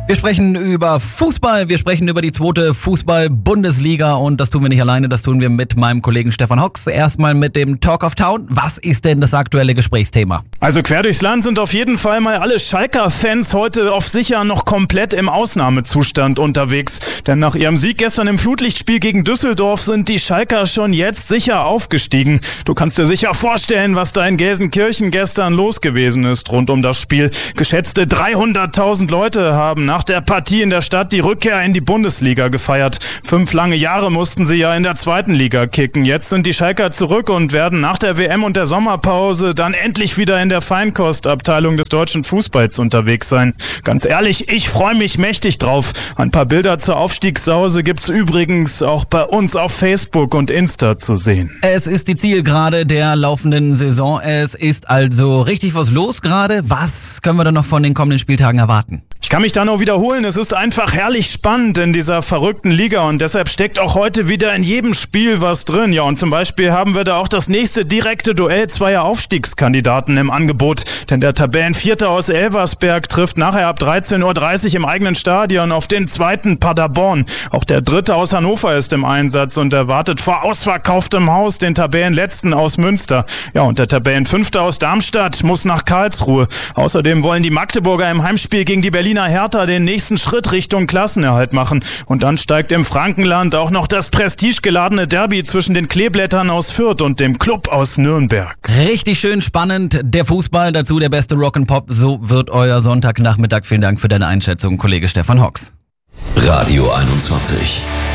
Wir sprechen über Fußball, wir sprechen über die zweite Fußball-Bundesliga und das tun wir nicht alleine, das tun wir mit meinem Kollegen Stefan Hocks. Erstmal mit dem Talk of Town. Was ist denn das aktuelle Gesprächsthema? Also quer durchs Land sind auf jeden Fall mal alle Schalker-Fans heute auf sicher noch komplett im Ausnahmezustand unterwegs. Denn nach ihrem Sieg gestern im Flutlichtspiel gegen Düsseldorf sind die Schalker schon jetzt sicher aufgestiegen. Du kannst dir sicher vorstellen, was da in Gelsenkirchen gestern los gewesen ist rund um das Spiel. Geschätzte 300.000 Leute haben nach der Partie in der Stadt die Rückkehr in die Bundesliga gefeiert. 5 lange Jahre mussten sie ja in der zweiten Liga kicken. Jetzt sind die Schalker zurück und werden nach der WM und der Sommerpause dann endlich wieder in der Feinkostabteilung des deutschen Fußballs unterwegs sein. Ganz ehrlich, ich freue mich mächtig drauf. Ein paar Bilder zur Aufstiegssause gibt's übrigens auch bei uns auf Facebook und Insta zu sehen. Es ist die Zielgerade der laufenden Saison. Es ist also richtig was los gerade. Was können wir denn noch von den kommenden Spieltagen erwarten? Ich kann mich da nur wiederholen, es ist einfach herrlich spannend in dieser verrückten Liga und deshalb steckt auch heute wieder in jedem Spiel was drin. Ja, und zum Beispiel haben wir da auch das nächste direkte Duell zweier Aufstiegskandidaten im Angebot. Denn der Tabellenvierte aus Elversberg trifft nachher ab 13.30 Uhr im eigenen Stadion auf den zweiten Paderborn. Auch der dritte aus Hannover ist im Einsatz und erwartet vor ausverkauftem Haus den Tabellenletzten aus Münster. Ja, und der Tabellenfünfte aus Darmstadt muss nach Karlsruhe. Außerdem wollen die Magdeburger im Heimspiel gegen die Berliner Hertha den nächsten Schritt Richtung Klassenerhalt machen. Und dann steigt im Frankenland auch noch das prestigegeladene Derby zwischen den Kleeblättern aus Fürth und dem Club aus Nürnberg. Richtig schön spannend, der Fußball, dazu der beste Rock'n'Pop. So wird euer Sonntagnachmittag. Vielen Dank für deine Einschätzung, Kollege Stefan Hocks. Radio 21.